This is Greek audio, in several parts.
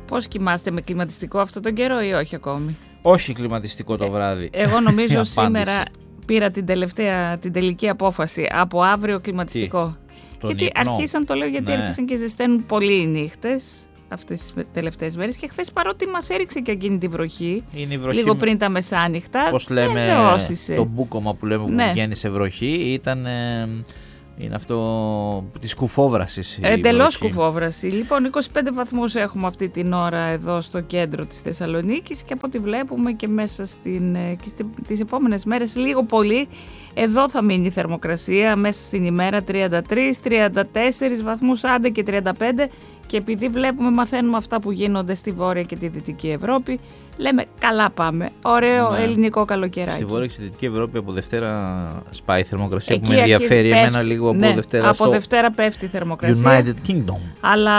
Πώς κοιμάστε, με κλιματιστικό αυτό τον καιρό ή όχι ακόμη? Όχι κλιματιστικό το βράδυ. Εγώ νομίζω σήμερα πήρα την τελική απόφαση. Από αύριο κλιματιστικό. Γιατί αρχίσαν, το λέω γιατί άρχισαν και ζεσταίνουν πολύ οι νύχτες αυτές τις τελευταίες μέρες, και χθες παρότι μας έριξε και εκείνη τη βροχή, λίγο πριν τα μεσάνυχτα, πώς λέμε, το μπούκομα που λέμε που βγαίνει σε βροχή, είναι αυτό της κουφόβρασης. Εντελώς κουφόβραση. Λοιπόν, 25 βαθμούς έχουμε αυτή την ώρα εδώ στο κέντρο της Θεσσαλονίκης, και από ό,τι βλέπουμε και μέσα τις επόμενες μέρες λίγο πολύ εδώ θα μείνει η θερμοκρασία μέσα στην ημέρα 33-34 βαθμούς, άντε και 35, και επειδή μαθαίνουμε αυτά που γίνονται στη Βόρεια και τη Δυτική Ευρώπη, λέμε καλά πάμε, ωραίο ελληνικό καλοκαιράκι. Στη Βόρεια και στη Δυτική Ευρώπη από Δευτέρα σπάει η θερμοκρασία, εκεί που με ενδιαφέρει εμένα λίγο από Δευτέρα. Από Δευτέρα πέφτει η θερμοκρασία. United Kingdom. Αλλά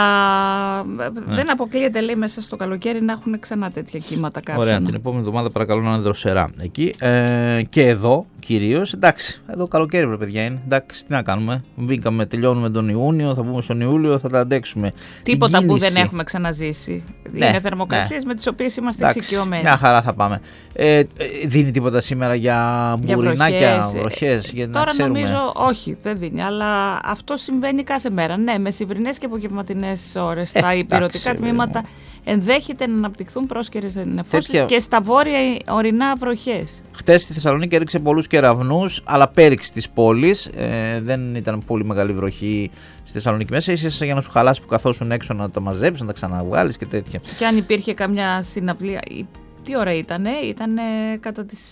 δεν αποκλείεται, λέει, μέσα στο καλοκαίρι να έχουν ξανά τέτοια κύματα καύσωνα. Ωραία, την επόμενη εβδομάδα παρακαλώ να είναι δροσερά εκεί. Και εδώ κυρίως, εντάξει, εδώ καλοκαίρι βρε παιδιά είναι. Εντάξει, τι να κάνουμε. Μπήκαμε, τελειώνουμε τον Ιούνιο, θα μπούμε στον Ιούλιο, θα τα αντέξουμε. Τίποτα που δεν έχουμε ξαναζήσει. Είναι θερμοκρασίες με τις οποίες είμαστε εξοικειωμένοι. Μια χαρά θα πάμε. Δίνει τίποτα σήμερα για μπουρινάκια, βροχές? Τώρα νομίζω όχι, δεν δίνει. Αλλά αυτό συμβαίνει κάθε μέρα. Ναι, μεσημβρινές και απογευματινές ώρες στα υπηρετικά τμήματα ενδέχεται να αναπτυχθούν πρόσκαιρες νεφώσεις και στα βόρεια ορεινά βροχές. Χτες στη Θεσσαλονίκη έριξε πολλούς κεραυνούς, αλλά πέριξε της πόλης. Δεν ήταν πολύ μεγάλη βροχή στη Θεσσαλονίκη μέσα. Ίσως για να σου χαλάσει που καθόσουν έξω να τα μαζέψεις, να τα ξαναβγάλεις και τέτοια. Και αν υπήρχε καμιά συναυλία. Τι ώρα ήτανε? Ήτανε κατά τις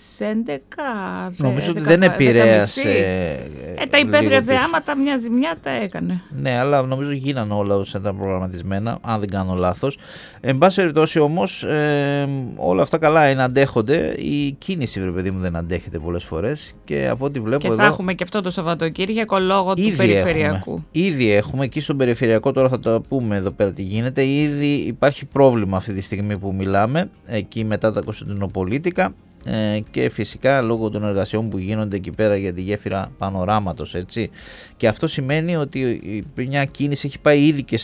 11. Νομίζω ότι δεν επηρέασε. Τα υπαίθρια θεάματα μια ζημιά τα έκανε. Ναι, αλλά νομίζω γίνανε όλα όσα ήταν προγραμματισμένα, αν δεν κάνω λάθος. Εν πάση περιπτώσει όμως, όλα αυτά καλά είναι, αντέχονται. Η κίνηση, βρε παιδί μου, δεν αντέχεται πολλές φορές. Και από ό,τι βλέπω και θα έχουμε και αυτό το Σαββατοκύριακο λόγω του περιφερειακού. Ήδη έχουμε εκεί στον περιφερειακό, τώρα θα το πούμε εδώ πέρα τι γίνεται. Ήδη υπάρχει πρόβλημα αυτή τη στιγμή που μιλάμε, εκεί μετά τα Κωνσταντινοπολίτικα, και φυσικά λόγω των εργασιών που γίνονται εκεί πέρα για τη γέφυρα Πανοράματος, έτσι. Και αυτό σημαίνει ότι μια κίνηση έχει πάει ήδη και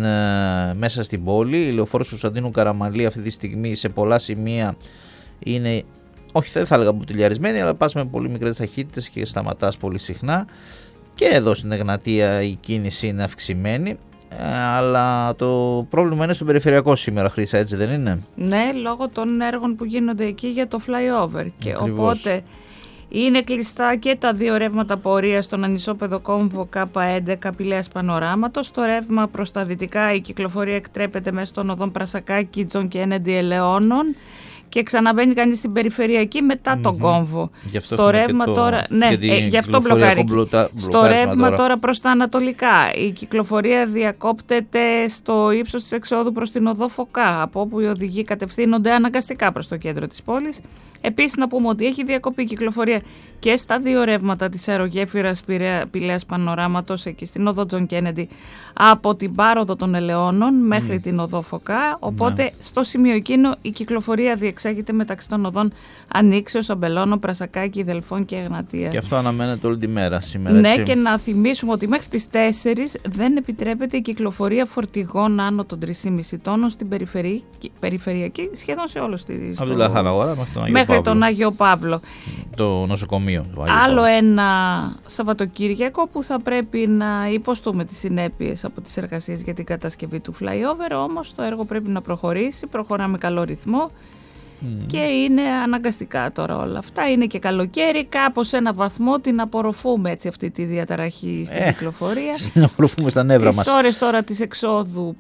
μέσα στην πόλη. Η λεωφόρος Κωνσταντίνου Καραμανλή αυτή τη στιγμή σε πολλά σημεία είναι, όχι δεν θα έλεγα μπουτιλιαρισμένη, αλλά πας με πολύ μικρές ταχύτητες και σταματάς πολύ συχνά. Και εδώ στην Εγνατία η κίνηση είναι αυξημένη. Αλλά το πρόβλημα είναι στο περιφερειακό σήμερα, Χρύσα, έτσι δεν είναι? Ναι, λόγω των έργων που γίνονται εκεί για το flyover. Και οπότε είναι κλειστά και τα δύο ρεύματα πορείας στον ανισόπεδο κόμβο K11 Πηλαίας Πανοράματος. Το ρεύμα προς τα δυτικά, η κυκλοφορία εκτρέπεται μέσα των οδών Πρασακάκη, Τζον Κέννεντι, Ελαιώνων, και ξαναμπαίνει κανείς στην περιφερειακή μετά τον κόμβο. Στο ρεύμα τώρα. Ναι, γι' αυτό μπλοκάρει. Στο ρεύμα τώρα προς τα ανατολικά. Η κυκλοφορία διακόπτεται στο ύψος της εξόδου προς την οδό Φωκά, από όπου οι οδηγοί κατευθύνονται αναγκαστικά προς το κέντρο της πόλης. Επίσης, να πούμε ότι έχει διακοπεί η κυκλοφορία και στα δύο ρεύματα της αερογέφυρας Πηλαίας Πανοράματος, εκεί στην οδό Τζον Κέννεντι, από την πάροδο των Ελαιώνων μέχρι την οδό Φωκά. Οπότε στο σημείο εκείνο η κυκλοφορία διεξάγεται μεταξύ των οδών Ανοίξεως, Αμπελώνων, Πρασακάκη, Δελφών και Εγνατίας. Και αυτό αναμένεται όλη τη μέρα σήμερα. Ναι, έτσι. Και να θυμίσουμε ότι μέχρι τις 4 δεν επιτρέπεται η κυκλοφορία φορτηγών άνω των 3,5 τόνων στην περιφερειακή, σχεδόν σε όλους τις. Από τη Λαχαναγόρα μέχρι τον Άγιο Παύλο. Το νοσοκομείο του Άγιο Άλλο Παύλο. ένα Σαββατοκύριακο που θα πρέπει να υποστούμε τις συνέπειες από τις εργασίες για την κατασκευή του flyover, όμως το έργο πρέπει να προχωρήσει, προχωρά με καλό ρυθμό. Και είναι αναγκαστικά τώρα όλα αυτά. Είναι και καλοκαίρι, κάπως σε ένα βαθμό την απορροφούμε έτσι αυτή τη διαταραχή στην κυκλοφορία. Την απορροφούμε στα νεύρα μας. Τις ώρες τώρα της εξόδου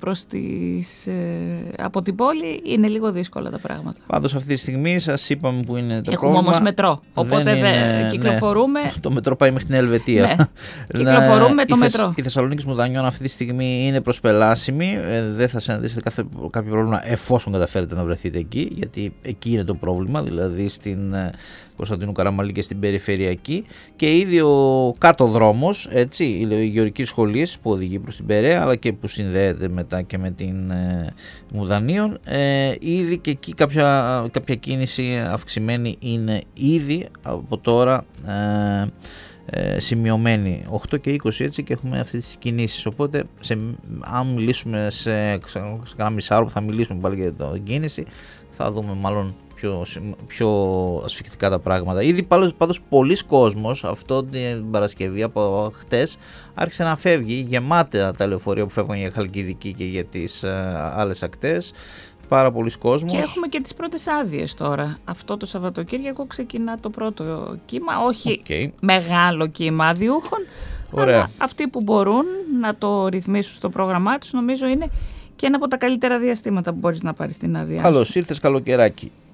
από την πόλη είναι λίγο δύσκολα τα πράγματα. Πάντως αυτή τη στιγμή σας είπαμε που είναι το Έχουμε πρόβλημα. Όμως μετρό, οπότε κυκλοφορούμε. Ναι. Το μετρό πάει μέχρι την Ελβετία. Ναι. Κυκλοφορούμε το μετρό. Η Θεσσαλονίκη Μουδανιών αυτή τη στιγμή είναι προσπελάσιμη. Δεν θα συναντήσετε κάποιο πρόβλημα εφόσον καταφέρετε να βρεθείτε εκεί, γιατί εκεί είναι το πρόβλημα, δηλαδή στην Κωνσταντίνου Καραμανλή και στην περιφερειακή. Και ήδη ο κάτω δρόμος, έτσι, η Γεωργική Σχολή που οδηγεί προς την Περαία, αλλά και που συνδέεται μετά και με την Μουδανίων, ήδη και εκεί κάποια κίνηση αυξημένη είναι ήδη από τώρα σημειωμένη 8 και 20 έτσι, και έχουμε αυτές τις κινήσεις. Οπότε αν μιλήσουμε σε κάνα μισάωρο που θα μιλήσουμε πάλι για την κίνηση, θα δούμε μάλλον πιο ασφικτικά τα πράγματα. Ήδη πάντως πολλοί κόσμος αυτό την Παρασκευή από χτες άρχισε να φεύγει, γεμάτα τα λεωφορεία που φεύγουν για Χαλκιδική και για τις άλλες ακτές. Πάρα πολλοί κόσμος. Και έχουμε και τις πρώτες άδειες τώρα. Αυτό το Σαββατοκύριακο ξεκινά το πρώτο κύμα, όχι μεγάλο κύμα αδειούχων, αλλά αυτοί που μπορούν να το ρυθμίσουν στο πρόγραμμά τους, νομίζω είναι και ένα από τα καλύτερα διαστήματα που μπορείς να πάρεις την άδεια. Καλώς ήρθες, καλοκαιράκι.